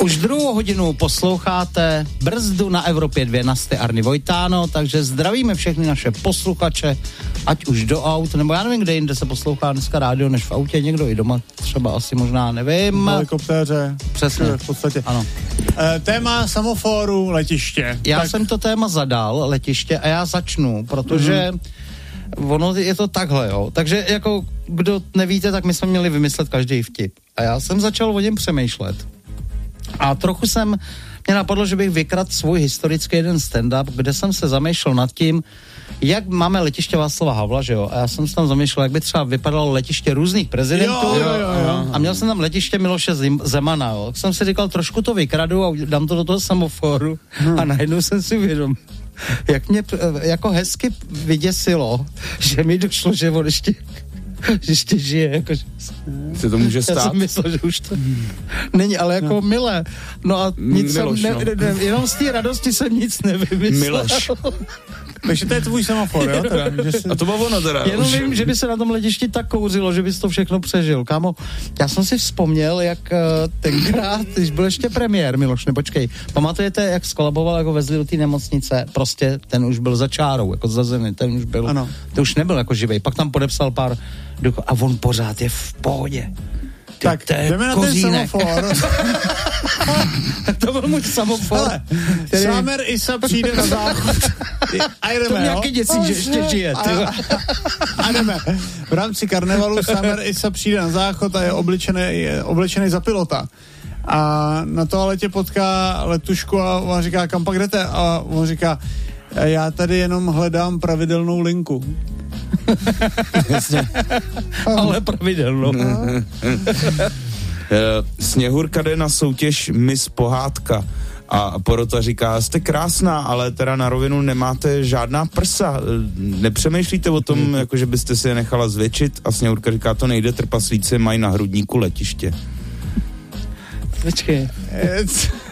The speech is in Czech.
Už 2. hodinu posloucháte Brzdu na Evropě 2 na Arny Vojtáno, takže zdravíme všechny naše posluchače, ať už do aut, nebo já nevím, kde jinde se poslouchá dneska rádio, než v autě, někdo i doma, třeba asi možná, nevím. V helikoptéře. Přesně. V podstatě. Ano. Téma semaforu, letiště. Já jsem to téma zadal, letiště, a já začnu, protože ono je to takhle, jo. Takže jako, kdo nevíte, tak my jsme měli vymyslet každý vtip. A já jsem začal o něm přemýšlet. A trochu mě napadlo, že bych vykradl svůj historický jeden stand-up, kde jsem se zamýšlel nad tím, jak máme letiště Václava Havla, že jo? A já jsem se tam zamýšlel, jak by třeba vypadalo letiště různých prezidentů. Jo. A měl jsem tam letiště Miloše Zemana, jo. Tak jsem si říkal, trošku to vykradu a dám to do toho semaforu. A najednou jsem si uvědomil, jak mě jako hezky vyděsilo, že mi došlo, že on ještě žije, jakože... Se to může stát? Já jsem myslel, že už to není, ale jako milé. No a nic Miloš, jenom z té radosti jsem nic nevymyslel. Miloš. Takže to je tvůj semafor, jo? Teda, A to bylo ono teda. Jenom vím, že by se na tom letišti tak kouřilo, že bys to všechno přežil. Kámo, já jsem si vzpomněl, jak tenkrát, když byl ještě premiér Miloš, nepočkej, pamatujete, jak skolaboval, jako vezli do té nemocnice, prostě ten už byl za čárou, jako za zemi, ten už byl, ano. Ten už nebyl jako živej, pak tam podepsal pár a on pořád je v pohodě. Tak, jdeme na ten semafor. To byl můj semafor. Sámer Isa přijde na záchod. A jdeme, to nějaký děcí, že ještě žije. A jdeme. V rámci karnevalu Sámer Isa přijde na záchod a je oblečený za pilota. A na toaletě potká letušku a on říká, kam pak jdete? A on říká, já tady jenom hledám pravidelnou linku. Jasně. Ale pravidelnou. Sněhurka jde na soutěž Miss Pohádka a porota říká, jste krásná, ale teda na rovinu nemáte žádná prsa. Nepřemýšlíte o tom, jako že byste si je nechala zvětšit? A Sněhurka říká, to nejde, trpaslíci mají na hrudníku letiště. Počkej.